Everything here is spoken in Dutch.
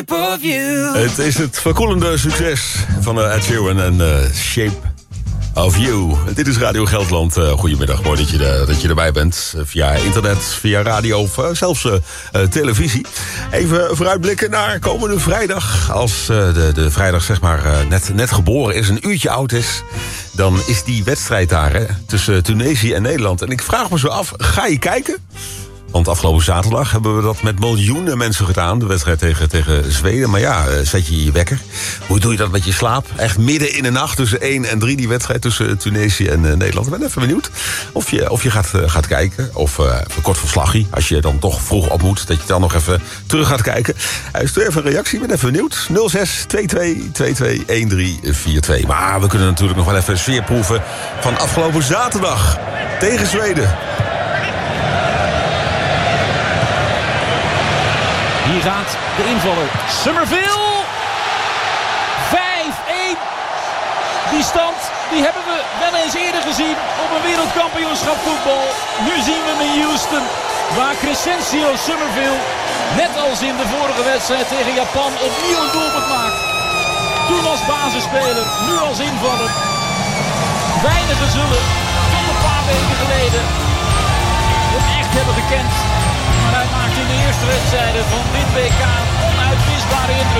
shape of you. Het is het verkoelende succes van Ed Sheeran en Shape of You. Dit is Radio Gelderland. Goedemiddag, mooi dat je erbij bent. Via internet, via radio of zelfs televisie. Even vooruitblikken naar komende vrijdag. Als de vrijdag zeg maar net geboren is, een uurtje oud is, dan is die wedstrijd daar tussen Tunesië en Nederland. En ik vraag me zo af, ga je kijken? Want afgelopen zaterdag hebben we dat met miljoenen mensen gedaan. De wedstrijd tegen Zweden. Maar ja, zet je je wekker. Hoe doe je dat met je slaap? Echt midden in de nacht tussen 1 en 3 die wedstrijd tussen Tunesië en Nederland. Ik ben even benieuwd of je gaat kijken. Of een kort verslagje. Als je dan toch vroeg op moet. Dat je dan nog even terug gaat kijken. Stuur even een reactie. Ik ben even benieuwd. 06 22 22 1342. Maar we kunnen natuurlijk nog wel even sfeer proeven van afgelopen zaterdag tegen Zweden. Hier gaat de invaller Summerville. 5-1. Die stand die hebben we wel eens eerder gezien op een wereldkampioenschap voetbal. Nu zien we hem in Houston, waar Crescencio Summerville, net als in de vorige wedstrijd tegen Japan, opnieuw een doelpunt maakt. Toen als basisspeler, nu als invaller. Weinigen zullen